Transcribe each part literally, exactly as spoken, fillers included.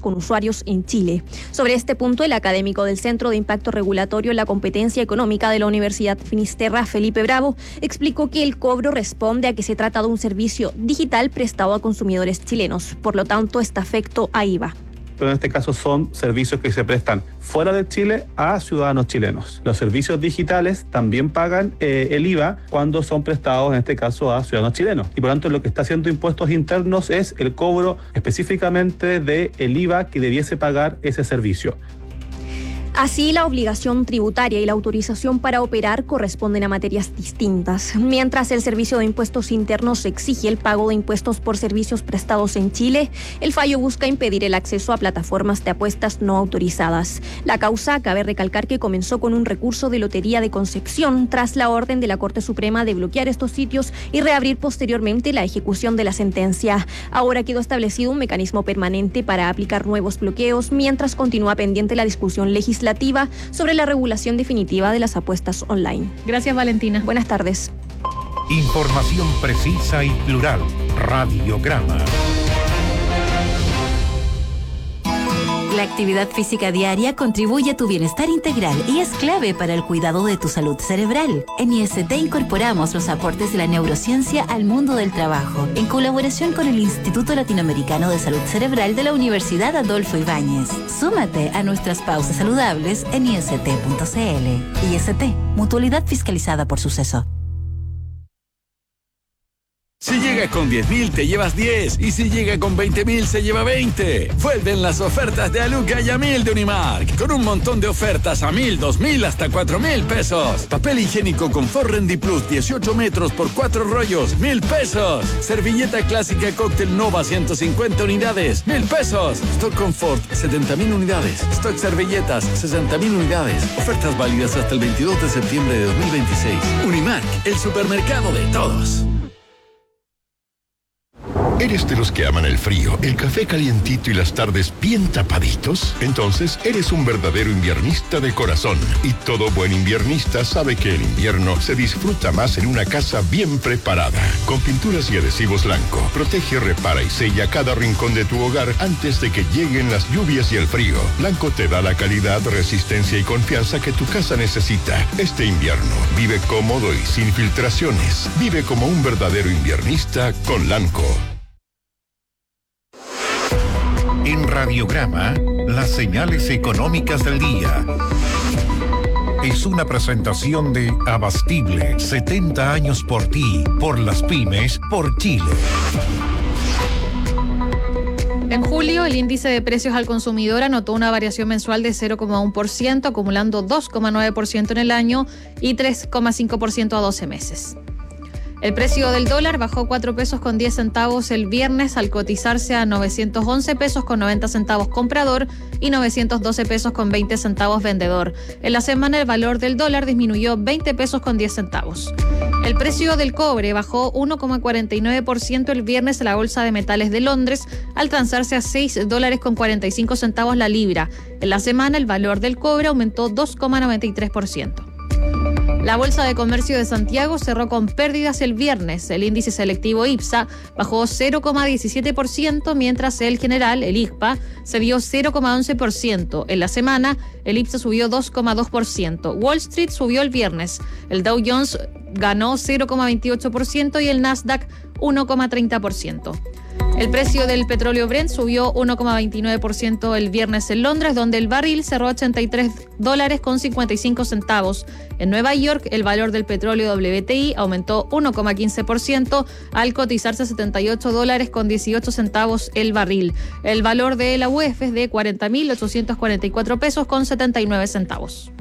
con usuarios en Chile. Sobre este punto, el académico del Centro de Impacto Regulatorio en la Competencia Económica de la Universidad Finisterra, Felipe Bravo, explicó que el cobro responde a que se trata de un servicio digital prestado a consumidores chilenos. Por lo tanto, está afecto a I V A. Pero en este caso son servicios que se prestan fuera de Chile a ciudadanos chilenos. Los servicios digitales también pagan eh, el I V A cuando son prestados, en este caso, a ciudadanos chilenos. Y por lo tanto, lo que está haciendo impuestos internos es el cobro específicamente del I V A que debiese pagar ese servicio. Así, la obligación tributaria y la autorización para operar corresponden a materias distintas. Mientras el Servicio de Impuestos Internos exige el pago de impuestos por servicios prestados en Chile, el fallo busca impedir el acceso a plataformas de apuestas no autorizadas. La causa, cabe recalcar que comenzó con un recurso de Lotería de Concepción tras la orden de la Corte Suprema de bloquear estos sitios y reabrir posteriormente la ejecución de la sentencia. Ahora quedó establecido un mecanismo permanente para aplicar nuevos bloqueos, mientras continúa pendiente la discusión legislativa sobre la regulación definitiva de las apuestas online. Gracias, Valentina. Buenas tardes. Información precisa y plural. Radiograma. La actividad física diaria contribuye a tu bienestar integral y es clave para el cuidado de tu salud cerebral. En I S T incorporamos los aportes de la neurociencia al mundo del trabajo, en colaboración con el Instituto Latinoamericano de Salud Cerebral de la Universidad Adolfo Ibáñez. Súmate a nuestras pausas saludables en I S T punto C L. I S T, mutualidad fiscalizada por Suceso. Si llega con diez mil, te llevas diez. Y si llega con veinte mil, se lleva veinte. Vuelven las ofertas de Aluca y a mil de Unimark. Con un montón de ofertas a mil, dos mil, hasta cuatro mil pesos. Papel higiénico Confort Rendi Plus, dieciocho metros por cuatro rollos, mil pesos. Servilleta clásica Cóctel Nova, ciento cincuenta unidades, mil pesos. Stock Confort, setenta mil unidades. Stock Servilletas, sesenta mil unidades. Ofertas válidas hasta el veintidós de septiembre de dos mil veintiséis. Unimark, el supermercado de todos. ¿Eres de los que aman el frío, el café calientito y las tardes bien tapaditos? Entonces, eres un verdadero inviernista de corazón. Y todo buen inviernista sabe que el invierno se disfruta más en una casa bien preparada. Con pinturas y adhesivos Lanco, protege, repara y sella cada rincón de tu hogar antes de que lleguen las lluvias y el frío. Lanco te da la calidad, resistencia y confianza que tu casa necesita. Este invierno, vive cómodo y sin filtraciones. Vive como un verdadero inviernista con Lanco. En Radiograma, las señales económicas del día. Es una presentación de Abastible, setenta años por ti, por las pymes, por Chile. En julio, el índice de precios al consumidor anotó una variación mensual de cero coma uno por ciento, acumulando dos coma nueve por ciento en el año y tres coma cinco por ciento a doce meses. El precio del dólar bajó cuatro pesos con diez centavos el viernes al cotizarse a novecientos once pesos con noventa centavos comprador y novecientos doce pesos con veinte centavos vendedor. En la semana el valor del dólar disminuyó veinte pesos con diez centavos. El precio del cobre bajó uno coma cuarenta y nueve por ciento el viernes en la Bolsa de Metales de Londres al transarse a seis dólares con cuarenta y cinco centavos la libra. En la semana el valor del cobre aumentó dos coma noventa y tres por ciento. La Bolsa de Comercio de Santiago cerró con pérdidas el viernes. El índice selectivo IPSA bajó cero coma diecisiete por ciento, mientras el general, el I G P A, se vio cero coma once por ciento. En la semana, el IPSA subió dos coma dos por ciento. Wall Street subió el viernes. El Dow Jones ganó cero coma veintiocho por ciento y el Nasdaq uno coma treinta por ciento. El precio del petróleo Brent subió uno coma veintinueve por ciento el viernes en Londres, donde el barril cerró ochenta y tres dólares con cincuenta y cinco centavos. En Nueva York, el valor del petróleo W T I aumentó uno coma quince por ciento al cotizarse a setenta y ocho dólares con dieciocho centavos el barril. El valor de la U E F es de cuarenta mil ochocientos cuarenta y cuatro pesos con setenta y nueve centavos.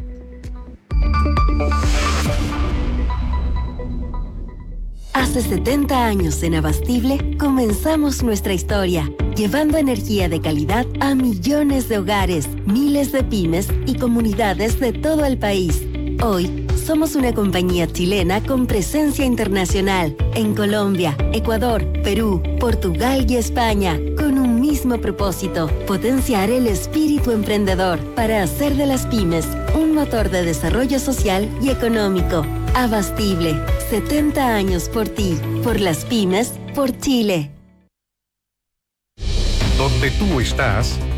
Hace setenta años en Abastible comenzamos nuestra historia, llevando energía de calidad a millones de hogares, miles de pymes y comunidades de todo el país. Hoy somos una compañía chilena con presencia internacional en Colombia, Ecuador, Perú, Portugal y España, con un mismo propósito: potenciar el espíritu emprendedor para hacer de las pymes un motor de desarrollo social y económico. Abastible, setenta años por ti, por las pymes, por Chile. Donde tú estás,